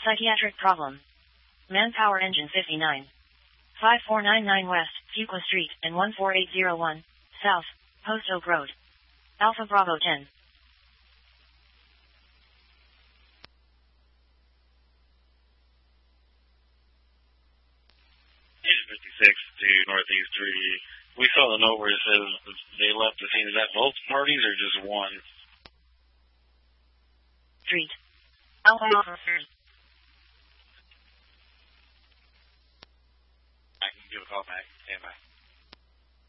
Psychiatric problem. Manpower engine 59. 5499 West, Fuqua Street, and 14801, South, Post Oak Road. Alpha Bravo 10. Engine 56 to Northeast 3. We saw the note where it says they left the scene. Is that both parties or just one? Street. Alpha Bravo 3. I can give a call back. Stand by.